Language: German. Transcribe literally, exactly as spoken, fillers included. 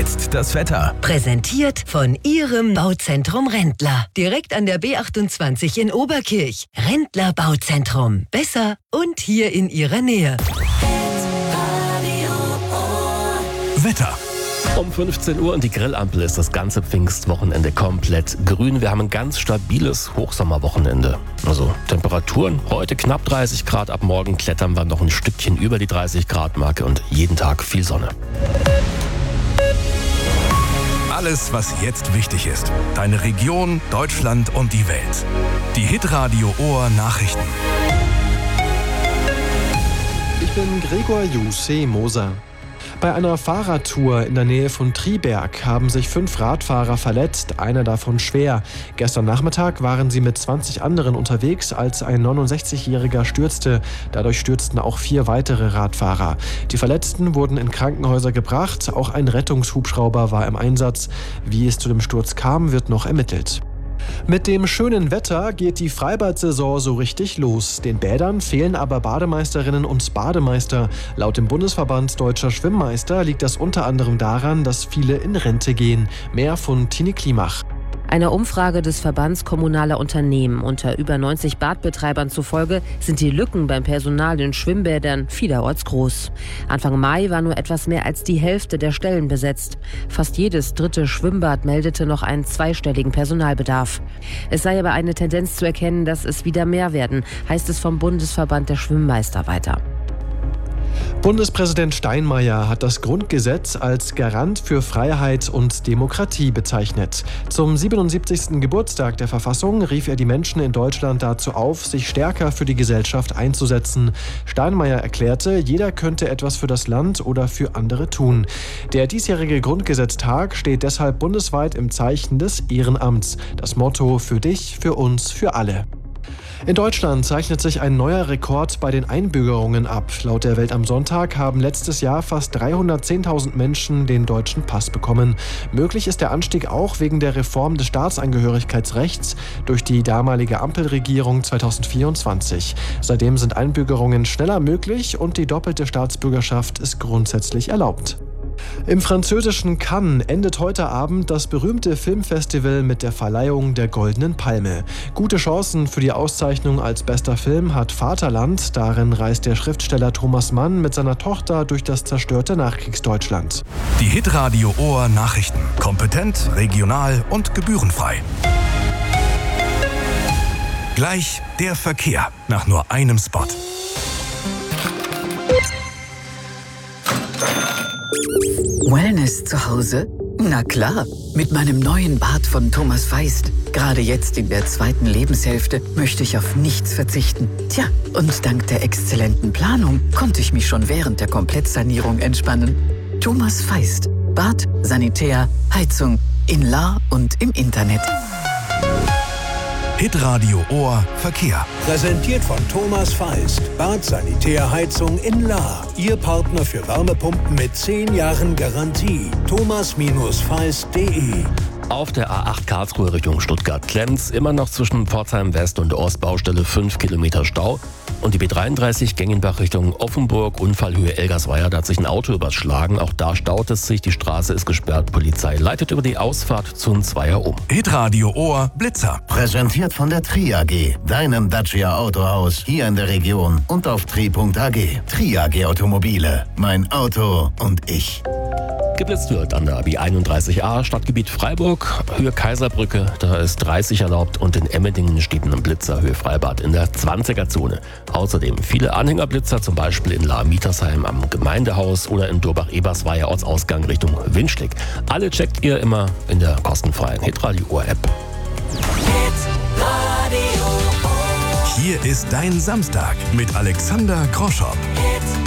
jetzt das Wetter. Präsentiert von Ihrem Bauzentrum Rendler. Direkt an der B achtundzwanzig in Oberkirch. Rendler Bauzentrum. Besser und hier in Ihrer Nähe. Wetter. Um fünfzehn Uhr und die Grillampel ist das ganze Pfingstwochenende komplett grün. Wir haben ein ganz stabiles Hochsommerwochenende. Also Temperaturen heute knapp dreißig Grad, ab morgen klettern wir noch ein Stückchen über die dreißig Grad Marke und jeden Tag viel Sonne. Alles, was jetzt wichtig ist. Deine Region, Deutschland und die Welt. Die Hitradio Ohr Nachrichten. Ich bin Gregor Jussi Moser. Bei einer Fahrradtour in der Nähe von Triberg haben sich fünf Radfahrer verletzt, einer davon schwer. Gestern Nachmittag waren sie mit zwanzig anderen unterwegs, als ein neunundsechzigjähriger stürzte. Dadurch stürzten auch vier weitere Radfahrer. Die Verletzten wurden in Krankenhäuser gebracht, auch ein Rettungshubschrauber war im Einsatz. Wie es zu dem Sturz kam, wird noch ermittelt. Mit dem schönen Wetter geht die Freibad-Saison so richtig los. Den Bädern fehlen aber Bademeisterinnen und Bademeister. Laut dem Bundesverband Deutscher Schwimmmeister liegt das unter anderem daran, dass viele in Rente gehen. Mehr von Tine Klimach. Einer Umfrage des Verbands kommunaler Unternehmen unter über neunzig Badbetreibern zufolge sind die Lücken beim Personal in Schwimmbädern vielerorts groß. Anfang Mai war nur etwas mehr als die Hälfte der Stellen besetzt. Fast jedes dritte Schwimmbad meldete noch einen zweistelligen Personalbedarf. Es sei aber eine Tendenz zu erkennen, dass es wieder mehr werden, heißt es vom Bundesverband der Schwimmmeister weiter. Bundespräsident Steinmeier hat das Grundgesetz als Garant für Freiheit und Demokratie bezeichnet. Zum siebenundsiebzigsten Geburtstag der Verfassung rief er die Menschen in Deutschland dazu auf, sich stärker für die Gesellschaft einzusetzen. Steinmeier erklärte, jeder könnte etwas für das Land oder für andere tun. Der diesjährige Grundgesetztag steht deshalb bundesweit im Zeichen des Ehrenamts. Das Motto: für dich, für uns, für alle. In Deutschland zeichnet sich ein neuer Rekord bei den Einbürgerungen ab. Laut der Welt am Sonntag haben letztes Jahr fast dreihundertzehntausend Menschen den deutschen Pass bekommen. Möglich ist der Anstieg auch wegen der Reform des Staatsangehörigkeitsrechts durch die damalige Ampelregierung zweitausendvierundzwanzig. Seitdem sind Einbürgerungen schneller möglich und die doppelte Staatsbürgerschaft ist grundsätzlich erlaubt. Im französischen Cannes endet heute Abend das berühmte Filmfestival mit der Verleihung der Goldenen Palme. Gute Chancen für die Auszeichnung als bester Film hat Vaterland. Darin reist der Schriftsteller Thomas Mann mit seiner Tochter durch das zerstörte Nachkriegsdeutschland. Die Hitradio Ohr Nachrichten. Kompetent, regional und gebührenfrei. Gleich der Verkehr nach nur einem Spot. Wellness zu Hause? Na klar, mit meinem neuen Bad von Thomas Feist. Gerade jetzt in der zweiten Lebenshälfte möchte ich auf nichts verzichten. Tja, und dank der exzellenten Planung konnte ich mich schon während der Komplettsanierung entspannen. Thomas Feist. Bad, Sanitär, Heizung, in Lahr und im Internet. Hitradio Ohr Verkehr. Präsentiert von Thomas Feist. Bad, Sanitär, Heizung in Lahr. Ihr Partner für Wärmepumpen mit zehn Jahren Garantie. thomas Feist punkt de. Auf der A acht Karlsruhe Richtung Stuttgart-Klemms immer noch zwischen Pforzheim West und Ostbaustelle fünf Kilometer Stau. Und die B dreiunddreißig Gengenbach Richtung Offenburg, Unfallhöhe Elgersweier, da hat sich ein Auto überschlagen. Auch da staut es sich, die Straße ist gesperrt. Polizei leitet über die Ausfahrt zum Zweier um. Hitradio Ohr Blitzer. Präsentiert von der Tri A G, deinem Dacia Autohaus hier in der Region und auf tri punkt a g. Tri A G Automobile, mein Auto und ich. Geblitzt wird an der B einunddreißig A, Stadtgebiet Freiburg, Höhe Kaiserbrücke, da ist dreißig erlaubt und in Emmendingen steht ein Blitzer, Höhe Freibad in der zwanziger Zone. Außerdem viele Anhängerblitzer, zum Beispiel in Lahr-Mietersheim am Gemeindehaus oder in Durbach-Ebersweier Ortsausgang Richtung Windschlick. Alle checkt ihr immer in der kostenfreien Hitradio Ohr App. Hier ist dein Samstag mit Alexander Groschopp.